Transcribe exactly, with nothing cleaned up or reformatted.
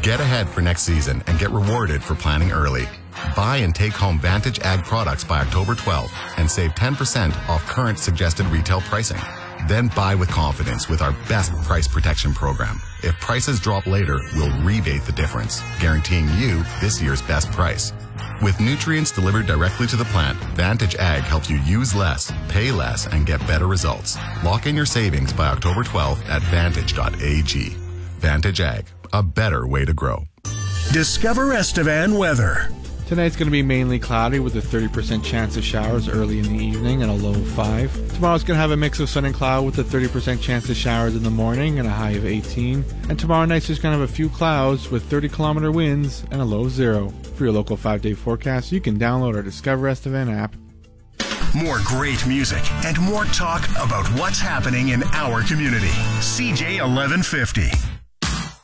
Get ahead for next season and get rewarded for planning early. Buy and take home Vantage Ag products by October twelfth and save ten percent off current suggested retail pricing. Then buy with confidence with our best price protection program. If prices drop later, we'll rebate the difference, guaranteeing you this year's best price. With nutrients delivered directly to the plant, Vantage Ag helps you use less, pay less, and get better results. Lock in your savings by October twelfth at vantage dot a g. Vantage Ag, a better way to grow. Discover Estevan weather. Tonight's going to be mainly cloudy with a thirty percent chance of showers early in the evening and a low of five. Tomorrow's going to have a mix of sun and cloud with a thirty percent chance of showers in the morning and a high of eighteen. And tomorrow night's just going to have a few clouds with thirty kilometer winds and a low of zero. For your local five-day forecast, you can download our Discover Estevan app. More great music and more talk about what's happening in our community. C J eleven fifty.